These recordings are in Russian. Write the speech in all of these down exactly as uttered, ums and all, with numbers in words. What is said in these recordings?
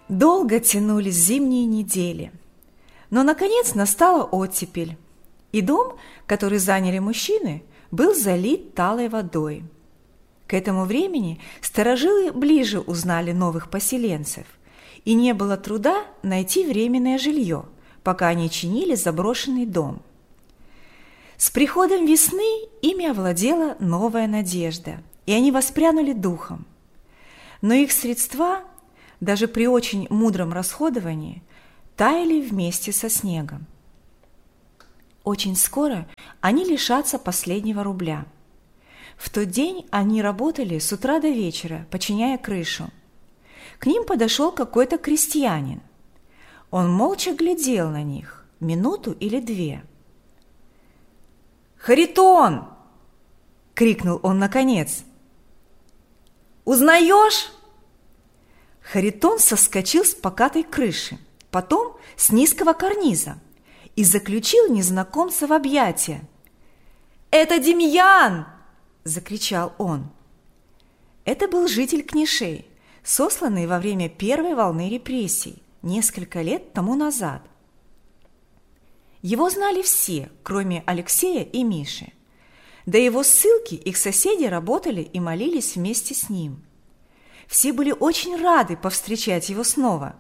Долго тянулись зимние недели, но, наконец, настала оттепель, и дом, который заняли мужчины, был залит талой водой. К этому времени старожилы ближе узнали новых поселенцев, и не было труда найти временное жилье, пока они чинили заброшенный дом. С приходом весны ими овладела новая надежда, и они воспрянули духом. Но их средства, даже при очень мудром расходовании, таяли вместе со снегом. Очень скоро они лишатся последнего рубля. В тот день они работали с утра до вечера, починяя крышу. К ним подошел какой-то крестьянин. Он молча глядел на них минуту или две. «Харитон!» – крикнул он наконец. «Узнаешь?» Харитон соскочил с покатой крыши, потом с низкого карниза и заключил незнакомца в объятия. «Это Демьян!» – закричал он. Это был житель Книшей, сосланный во время первой волны репрессий несколько лет тому назад. Его знали все, кроме Алексея и Миши. До его ссылки их соседи работали и молились вместе с ним. Все были очень рады повстречать его снова.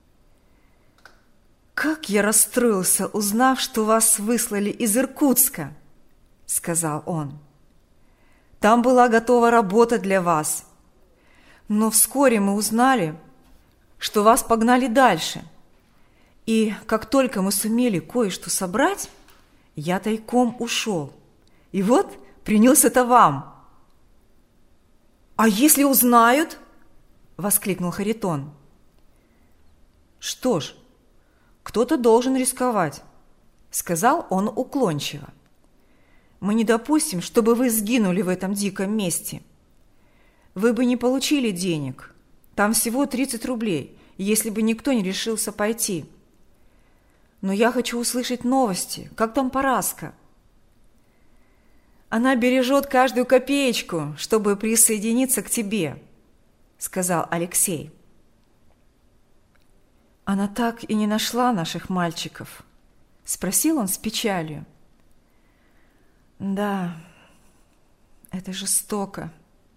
«Как я расстроился, узнав, что вас выслали из Иркутска!» – сказал он. «Там была готова работа для вас. Но вскоре мы узнали, что вас погнали дальше. И как только мы сумели кое-что собрать, я тайком ушел. И вот принес-то вам». «А если узнают?» – воскликнул Харитон. «Что ж, кто-то должен рисковать», – сказал он уклончиво. «Мы не допустим, чтобы вы сгинули в этом диком месте. Вы бы не получили денег. Там всего тридцать рублей, если бы никто не решился пойти. Но я хочу услышать новости. Как там Параска?» «Она бережет каждую копеечку, чтобы присоединиться к тебе», – сказал Алексей. «Она так и не нашла наших мальчиков?» – спросил он с печалью. «Да, это жестоко.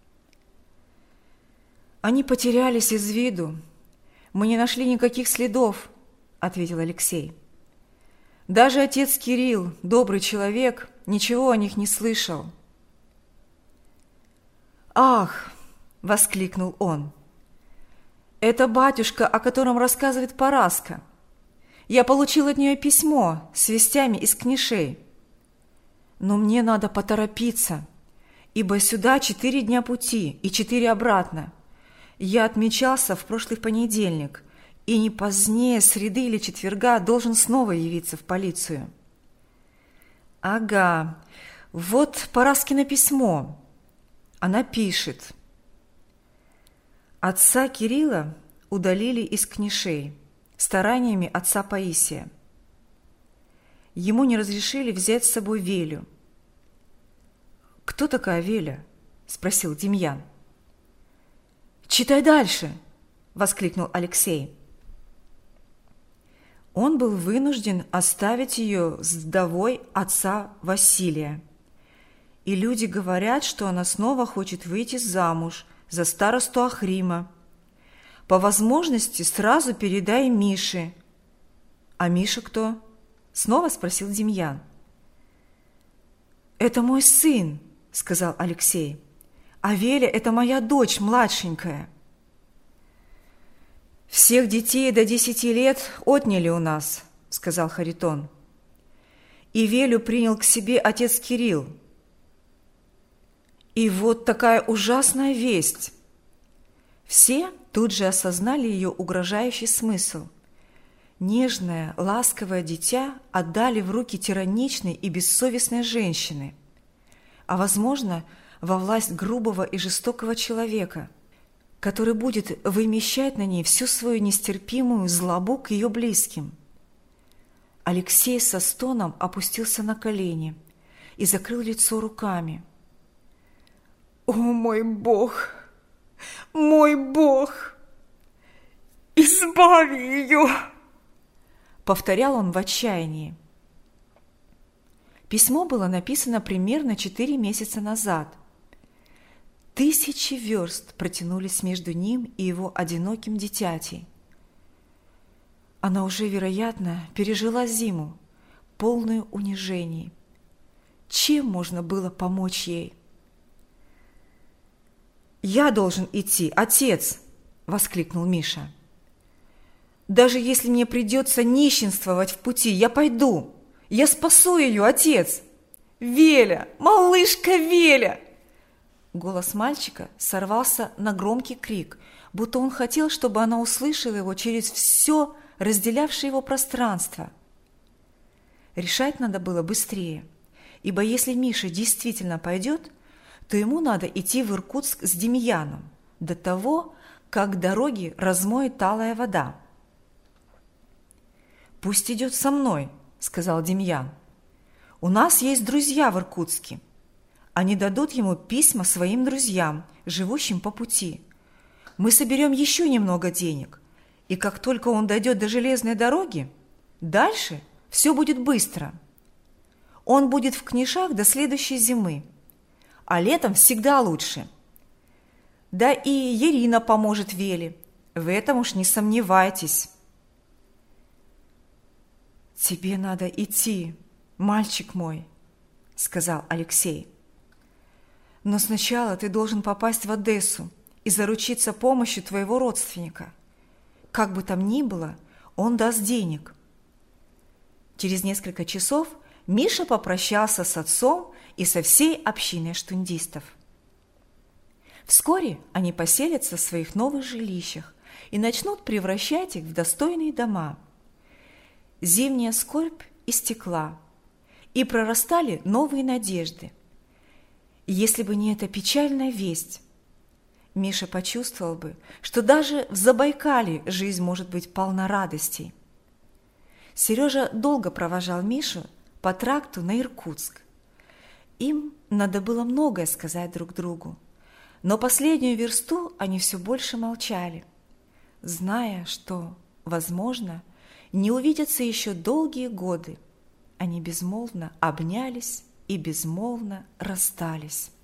Они потерялись из виду. Мы не нашли никаких следов», – ответил Алексей. «Даже отец Кирилл, добрый человек, ничего о них не слышал». «Ах!» – воскликнул он. «Это батюшка, о котором рассказывает Параска. Я получил от нее письмо с вестями из Книшей. Но мне надо поторопиться, ибо сюда четыре дня пути и четыре обратно. Я отмечался в прошлый понедельник, и не позднее среды или четверга должен снова явиться в полицию». «Ага, вот Параскино письмо. Она пишет: отца Кирилла удалили из Книшей стараниями отца Паисия. Ему не разрешили взять с собой Велю». «Кто такая Веля?» – спросил Демьян. «Читай дальше!» – воскликнул Алексей. Он был вынужден оставить ее с вдовой отца Василия. И люди говорят, что она снова хочет выйти замуж за старосту Ахрима. По возможности сразу передай Мише». «А Миша кто?» – снова спросил Демьян. «Это мой сын», – сказал Алексей. «А Веля – это моя дочь, младшенькая». «Всех детей до десяти лет отняли у нас», – сказал Харитон. «И Велю принял к себе отец Кирилл. И вот такая ужасная весть». Все тут же осознали ее угрожающий смысл. Нежное, ласковое дитя отдали в руки тираничной и бессовестной женщины, а, возможно, во власть грубого и жестокого человека, который будет вымещать на ней всю свою нестерпимую злобу к ее близким. Алексей со стоном опустился на колени и закрыл лицо руками. «О, мой Бог! Мой Бог! избави ее!» – повторял он в отчаянии. Письмо было написано примерно четыре месяца назад. Тысячи верст протянулись между ним и его одиноким дитятей. Она уже, вероятно, пережила зиму, полную унижений. Чем можно было помочь ей? «Я должен идти, отец!» – воскликнул Миша. «Даже если мне придется нищенствовать в пути, я пойду! Я спасу ее, отец! Веля! Малышка Веля!» Голос мальчика сорвался на громкий крик, будто он хотел, чтобы она услышала его через все разделявшее его пространство. Решать надо было быстрее, ибо если Миша действительно пойдет, то ему надо идти в Иркутск с Демьяном до того, как дороги размоет талая вода. «Пусть идет со мной», – сказал Демьян. «У нас есть друзья в Иркутске. Они дадут ему письма своим друзьям, живущим по пути. Мы соберем еще немного денег, и как только он дойдет до железной дороги, дальше все будет быстро. Он будет в Книшах до следующей зимы, а летом всегда лучше. Да и Ирина поможет Веле, в этом уж не сомневайтесь». «Тебе надо идти, мальчик мой», – сказал Алексей. «Но сначала ты должен попасть в Одессу и заручиться помощью твоего родственника. Как бы там ни было, он даст денег». Через несколько часов Миша попрощался с отцом и со всей общиной штундистов. Вскоре они поселятся в своих новых жилищах и начнут превращать их в достойные дома. Зимняя скорбь истекла, и прорастали новые надежды. Если бы не эта печальная весть, Миша почувствовал бы, что даже в Забайкалье жизнь может быть полна радостей. Сережа долго провожал Мишу по тракту на Иркутск. Им надо было многое сказать друг другу, но последнюю версту они все больше молчали, зная, что, возможно, не увидятся еще долгие годы. Они безмолвно обнялись и безмолвно расстались.